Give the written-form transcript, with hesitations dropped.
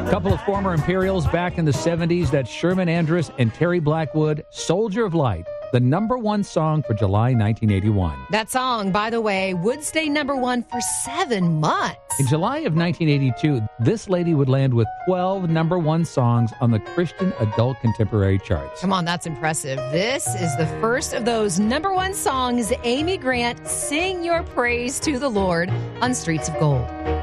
A couple of former Imperials back in the 70s. That's Sherman Andrus and Terry Blackwood, Soldier of Light, the number one song for July 1981. That song, by the way, would stay number one for 7 months. In July of 1982, this lady would land with 12 number one songs on the Christian Adult Contemporary charts. Come on, that's impressive. This is the first of those number one songs. Amy Grant, Sing Your Praise to the Lord on Streets of Gold.